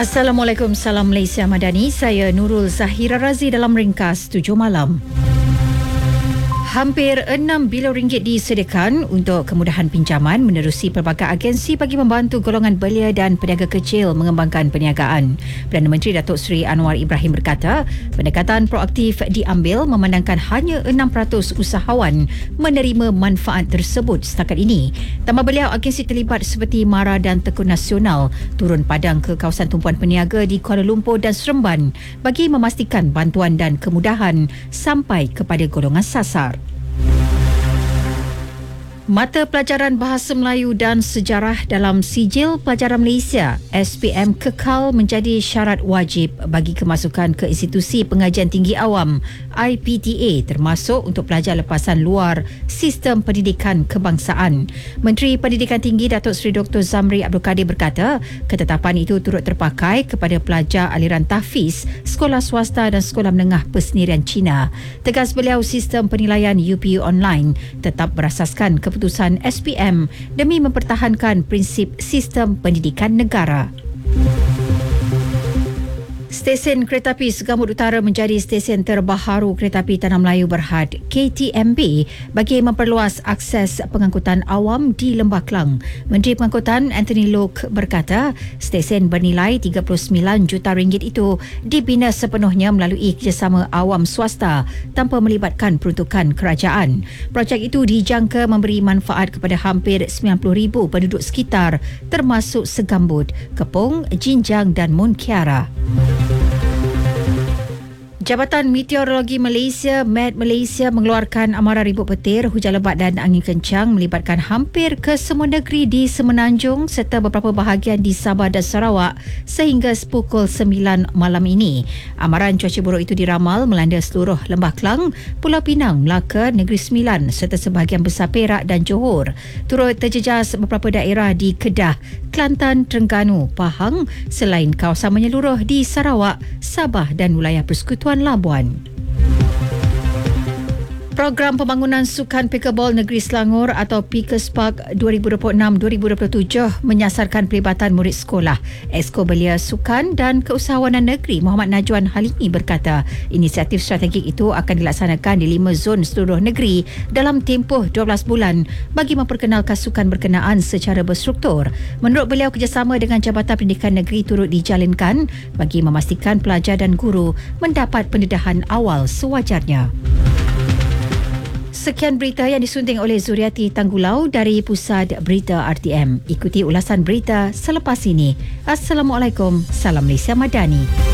Assalamualaikum, salam Malaysia Madani. Saya Nurul Zahira Razi dalam ringkas 7 malam. Hampir 6 bilion ringgit disediakan untuk kemudahan pinjaman menerusi pelbagai agensi bagi membantu golongan belia dan peniaga kecil mengembangkan perniagaan. Perdana Menteri Datuk Seri Anwar Ibrahim berkata, pendekatan proaktif diambil memandangkan hanya 6% usahawan menerima manfaat tersebut setakat ini. Tambah beliau, agensi terlibat seperti MARA dan Tekun Nasional turun padang ke kawasan tumpuan peniaga di Kuala Lumpur dan Seremban bagi memastikan bantuan dan kemudahan sampai kepada golongan sasar. Mata pelajaran Bahasa Melayu dan Sejarah dalam Sijil Pelajaran Malaysia SPM kekal menjadi syarat wajib bagi kemasukan ke institusi pengajian tinggi awam IPTA, termasuk untuk pelajar lepasan luar sistem pendidikan kebangsaan. Menteri Pendidikan Tinggi Datuk Seri Dr. Zamri Abdul Kadir berkata, ketetapan itu turut terpakai kepada pelajar aliran tahfiz, sekolah swasta dan sekolah menengah persendirian Cina. Tegas beliau, sistem penilaian UPU online tetap berasaskan keputusan SPM demi mempertahankan prinsip sistem pendidikan negara. Stesen Kereta Api Segamut Utara menjadi stesen terbaharu Kereta Api Tanah Melayu Berhad KTMB bagi memperluas akses pengangkutan awam di Lembah Kelang. Menteri Pengangkutan Anthony Loke berkata, stesen bernilai 39 juta ringgit itu dibina sepenuhnya melalui kerjasama awam swasta tanpa melibatkan peruntukan kerajaan. Projek itu dijangka memberi manfaat kepada hampir 90,000 penduduk sekitar termasuk Segambut, Kepong, Jinjang dan Munkiara. Jabatan Meteorologi Malaysia (MET Malaysia) mengeluarkan amaran ribut petir, hujan lebat dan angin kencang melibatkan hampir ke semua negeri di Semenanjung serta beberapa bahagian di Sabah dan Sarawak sehingga pukul 9 malam ini. Amaran cuaca buruk itu diramal melanda seluruh Lembah Kelang, Pulau Pinang, Melaka, Negeri Sembilan serta sebahagian besar Perak dan Johor. Turut terjejas beberapa daerah di Kedah, Kelantan, Terengganu, Pahang selain kawasan menyeluruh di Sarawak, Sabah dan wilayah Persekutuan Labuan. Program Pembangunan Sukan Pickleball Negeri Selangor atau Picklespark 2026-2027 menyasarkan pelibatan murid sekolah. Exco Belia Sukan dan Keusahawanan Negeri Muhammad Najwan Halimi berkata, inisiatif strategik itu akan dilaksanakan di 5 zon seluruh negeri dalam tempoh 12 bulan bagi memperkenalkan sukan berkenaan secara berstruktur. Menurut beliau, kerjasama dengan Jabatan Pendidikan Negeri turut dijalinkan bagi memastikan pelajar dan guru mendapat pendedahan awal sewajarnya. Sekian berita yang disunting oleh Zuriati Tanggulau dari Pusat Berita RTM. Ikuti ulasan berita selepas ini. Assalamualaikum, salam Malaysia Madani.